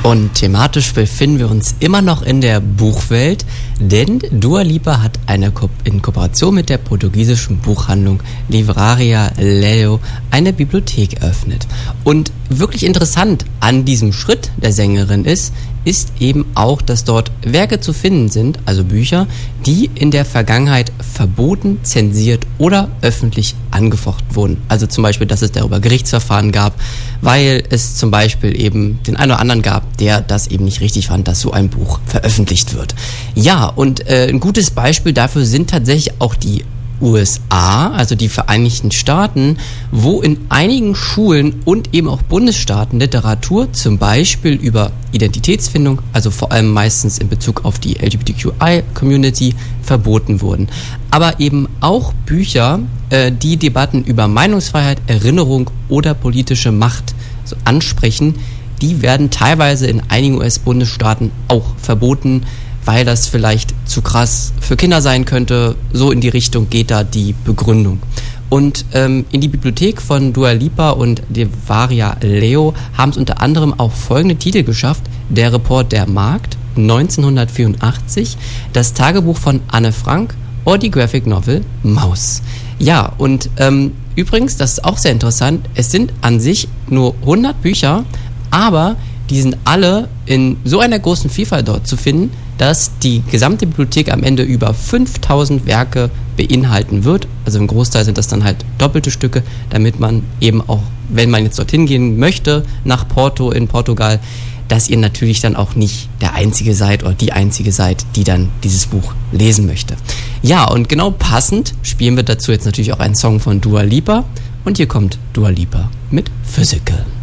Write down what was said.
Und thematisch befinden wir uns immer noch in der Buchwelt, denn Dua Lipa hat in Kooperation mit der portugiesischen Buchhandlung Livraria Leo eine Bibliothek eröffnet. Und wirklich interessant an diesem Schritt der Sängerin ist eben auch, dass dort Werke zu finden sind, also Bücher, die in der Vergangenheit verboten, zensiert oder öffentlich angefochten wurden. Also zum Beispiel, dass es darüber Gerichtsverfahren gab, weil es zum Beispiel eben den einen oder anderen gab, der das eben nicht richtig fand, dass so ein Buch veröffentlicht wird. Ja, und ein gutes Beispiel dafür sind tatsächlich auch die USA, also die Vereinigten Staaten, wo in einigen Schulen und eben auch Bundesstaaten Literatur zum Beispiel über Identitätsfindung, also vor allem meistens in Bezug auf die LGBTQI-Community, verboten wurden. Aber eben auch Bücher, die Debatten über Meinungsfreiheit, Erinnerung oder politische Macht so ansprechen, die werden teilweise in einigen US-Bundesstaaten auch verboten, weil das vielleicht zu krass für Kinder sein könnte. So in die Richtung geht da die Begründung. Und in die Bibliothek von Dua Lipa und Livraria Leo haben es unter anderem auch folgende Titel geschafft: Der Report der Markt 1984, das Tagebuch von Anne Frank oder die Graphic Novel Maus. Ja, und übrigens, das ist auch sehr interessant, es sind an sich nur 100 Bücher, aber die sind alle in so einer großen Vielfalt dort zu finden, dass die gesamte Bibliothek am Ende über 5000 Werke beinhalten wird. Also im Großteil sind das dann halt doppelte Stücke, damit man eben auch, wenn man jetzt dorthin gehen möchte, nach Porto in Portugal, dass ihr natürlich dann auch nicht der Einzige seid oder die Einzige seid, die dann dieses Buch lesen möchte. Ja, und genau passend spielen wir dazu jetzt natürlich auch einen Song von Dua Lipa. Und hier kommt Dua Lipa mit Physical.